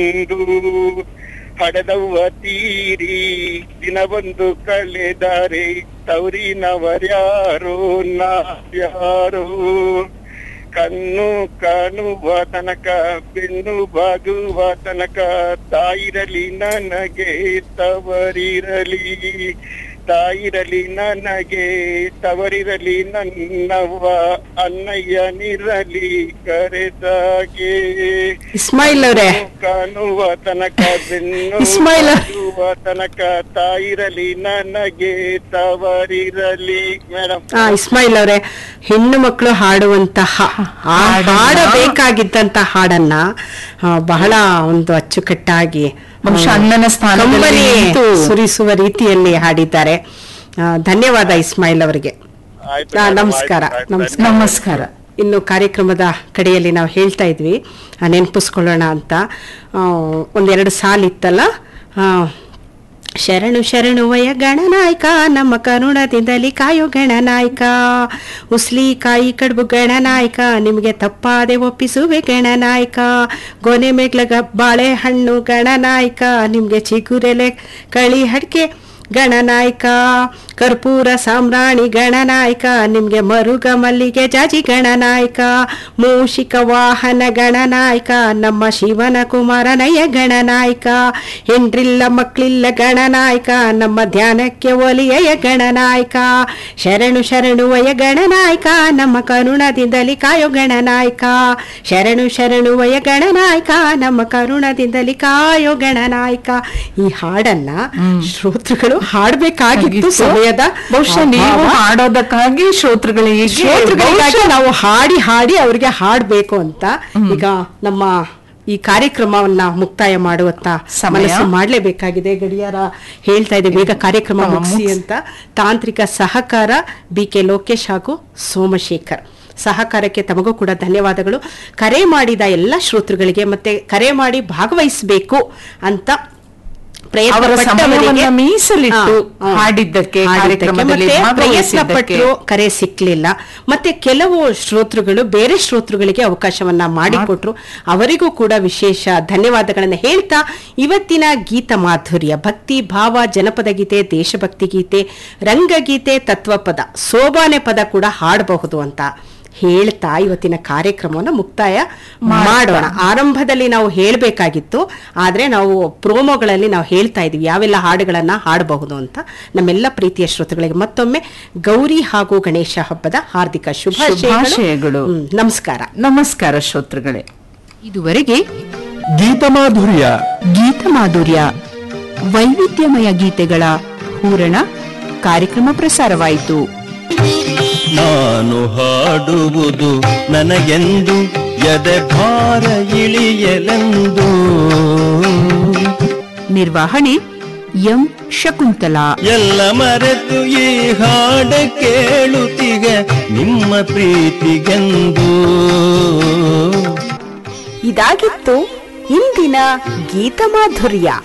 ಎಂದು ಹಡೆದವ್ವ ತೀರಿ ದಿನವೊಂದು ಕಳೆದರೆ ತವರಿನವರ್ಯಾರೋ ನಾವ್ಯಾರೋ. ಕಣ್ಣು ಕಾಣುವ ತನಕ ಬೆನ್ನು ಬಾಗುವ ತನಕ ತಾಯಿರಲಿ ನನಗೆ ತವರಿರಲಿ, ತಾಯಿರಲಿ ನನಗೆ ತವರಿರಲಿ ನನ್ನವ್ವ, ಅಣ್ಣಯ್ಯನಿರಲಿ ಕರೆದಾಗೆ. ಇಸ್ಮಾಯಿಲ್ ಅವರೇ, ಕಾಣುವ ತನಕ ಬೆನ್ನು ಬಾಗುವ ತನಕ ತಾಯಿರಲಿ ನನಗೆ ತವರಿರಲಿ. ಮೇಡಮ್, ಇಸ್ಮಾಯಿಲ್ ಅವರೇ, ಹೆಣ್ಣು ಮಕ್ಕಳು ಹಾಡುವಂತಹ ಹಾಡಬೇಕಾಗಿದ್ದಂತ ಹಾಡನ್ನ ಬಹಳ ಒಂದು ಅಚ್ಚುಕಟ್ಟಾಗಿ ಅಣ್ಣನ ಸ್ಥಾನದಲ್ಲಿ ಸುರಿಸುವ ರೀತಿಯಲ್ಲಿ ಹಾಡಿದ್ದಾರೆ. ಧನ್ಯವಾದ ಇಸ್ಮಾಯಿಲ್ ಅವರಿಗೆ. ನಮಸ್ಕಾರ. ನಮಸ್ಕಾರ. ಇನ್ನು ಕಾರ್ಯಕ್ರಮದ ಕಡೆಯಲ್ಲಿ ನಾವು ಹೇಳ್ತಾ ಇದ್ವಿ, ನೆನಪಿಸ್ಕೊಳ್ಳೋಣ ಅಂತ. ಒಂದೆರಡು ಸಾಲಿತ್ತಲ್ಲ, ಶರಣು ಶರಣುವಯ ಗಣನಾಯಕ ನಮ್ಮ ಕರುಣದಿಂದಲಿ ಕಾಯೋ ಗಣನಾಯಕ, ಉಸ್ಲಿಕಾಯಿ ಕಡುಬು ಗಣನಾಯಕ ನಿಮಗೆ ತಪ್ಪಾದೆ ಒಪ್ಪಿಸುವೆ ಗಣನಾಯಕ, ಗೊನೆ ಮೇಗ್ಲಗ ಬಾಳೆಹಣ್ಣು ಗಣನಾಯಕ ನಿಮಗೆ ಚಿಗುರೆಲೆ ಕಳಿ ಹಡ್ಕೆ ಗಣನಾಯಕ, ಕರ್ಪೂರ ಸಾಮ್ರಾಣಿ ಗಣನಾಯಕ ನಿಮ್ಗೆ ಮರುಗ ಮಲ್ಲಿಗೆ ಜಾಜಿ ಗಣನಾಯಕ, ಮೂಷಿಕ ವಾಹನ ಗಣನಾಯಕ ನಮ್ಮ ಶಿವನ ಕುಮಾರನಯ್ಯ ಗಣನಾಯಕ, ಹೆಂಡ್ರಿಲ್ಲ ಮಕ್ಕಳಿಲ್ಲ ಗಣನಾಯಕ ನಮ್ಮ ಧ್ಯಾನಕ್ಕೆ ಒಲಿಯಯ ಗಣನಾಯಕ, ಶರಣು ಶರಣುವಯ ಗಣನಾಯಕ ನಮ್ಮ ಕರುಣದಿಂದಲಿ ಕಾಯೋ ಗಣನಾಯಕ, ಶರಣು ಶರಣುವಯ ಗಣನಾಯಕ ನಮ್ಮ ಕರುಣದಿಂದಲಿ ಕಾಯೋ ಗಣನಾಯಕ. ಈ ಹಾಡನ್ನ ಶ್ರೋತೃಗಳು ಹಾಡಬೇಕಾಗಿತ್ತು ಸಮಯದ, ಬಹುಶಃ ನೀವು ಹಾಡೋದಕ್ಕಾಗಿ ಶ್ರೋತೃಗಳಿಗಾಗಿ ನಾವು ಹಾಡಿ ಹಾಡಿ ಅವ್ರಿಗೆ ಹಾಡ್ಬೇಕು ಅಂತ ಈಗ ನಮ್ಮ ಈ ಕಾರ್ಯಕ್ರಮವನ್ನ ಮುಕ್ತಾಯ ಮಾಡುವತ್ತ ಮನಸ್ಸು ಮಾಡ್ಲೇಬೇಕಾಗಿದೆ. ಗಡಿಯಾರ ಹೇಳ್ತಾ ಇದೆ ಬೇಗ ಕಾರ್ಯಕ್ರಮ ಮುಗಿಸಿ ಅಂತ. ತಾಂತ್ರಿಕ ಸಹಕಾರ BK ಲೋಕೇಶ್ ಹಾಗೂ ಸೋಮಶೇಖರ್. ಸಹಕಾರಕ್ಕೆ ತಮಗೂ ಕೂಡ ಧನ್ಯವಾದಗಳು. ಕರೆ ಮಾಡಿದ ಎಲ್ಲ ಶ್ರೋತೃಗಳಿಗೆ ಮತ್ತೆ ಕರೆ ಮಾಡಿ ಭಾಗವಹಿಸಬೇಕು ಅಂತ ಮೀಸಲಿಟ್ಟು ಹಾಡಿದ್ದಕ್ಕೆ ಪ್ರಯತ್ನ ಪಟ್ಟರು, ಕರೆ ಸಿಕ್ಲಿಲ್ಲ. ಮತ್ತೆ ಕೆಲವು ಶ್ರೋತೃಗಳು ಬೇರೆ ಶ್ರೋತೃಗಳಿಗೆ ಅವಕಾಶವನ್ನ ಮಾಡಿಕೊಟ್ರು, ಅವರಿಗೂ ಕೂಡ ವಿಶೇಷ ಧನ್ಯವಾದಗಳನ್ನ ಹೇಳ್ತಾ ಇವತ್ತಿನ ಗೀತ ಮಾಧುರ್ಯ ಭಕ್ತಿ ಭಾವ, ಜನಪದ ಗೀತೆ, ದೇಶಭಕ್ತಿ ಗೀತೆ, ರಂಗಗೀತೆ, ತತ್ವಪದ, ಸೋಬಾನೆ ಪದ ಕೂಡ ಹಾಡಬಹುದು ಅಂತ ಹೇಳ್ತಾ ಇವತ್ತಿನ ಕಾರ್ಯಕ್ರಮವನ್ನು ಮುಕ್ತಾಯ ಮಾಡೋಣ. ಆರಂಭದಲ್ಲಿ ನಾವು ಹೇಳಬೇಕಾಗಿತ್ತು, ಆದ್ರೆ ನಾವು ಪ್ರೋಮೋಗಳಲ್ಲಿ ನಾವು ಹೇಳ್ತಾ ಇದೀವಿ ಯಾವೆಲ್ಲ ಹಾಡುಗಳನ್ನ ಹಾಡಬಹುದು ಅಂತ. ನಮ್ಮೆಲ್ಲ ಪ್ರೀತಿಯ ಶ್ರೋತೃಗಳಿಗೆ ಮತ್ತೊಮ್ಮೆ ಗೌರಿ ಹಾಗೂ ಗಣೇಶ ಹಬ್ಬದ ಹಾರ್ದಿಕ ಶುಭಾಶಯಗಳು. ನಮಸ್ಕಾರ. ನಮಸ್ಕಾರ ಶ್ರೋತೃಗಳೇ. ಇದುವರೆಗೆ ಗೀತಮಾಧುರ್ಯ ವೈವಿಧ್ಯಮಯ ಗೀತೆಗಳ ಹೂರಣ ಕಾರ್ಯಕ್ರಮ ಪ್ರಸಾರವಾಯಿತು. ನಾನು ಹಾಡುವುದು ನನಗೆಂದು ಎದೆ ಭಾರ ಇಳಿಯಲೆಂದು. ನಿರ್ವಹಣೆ ಎಂ ಶಕುಂತಲಾ. ಎಲ್ಲ ಮರೆತು ಈ ಹಾಡ ಕೇಳುತ್ತೀಗ ನಿಮ್ಮ ಪ್ರೀತಿಗೆಂದು. ಇದಾಗಿತ್ತು ಇಂದಿನ ಗೀತ ಮಾಧುರ್ಯ.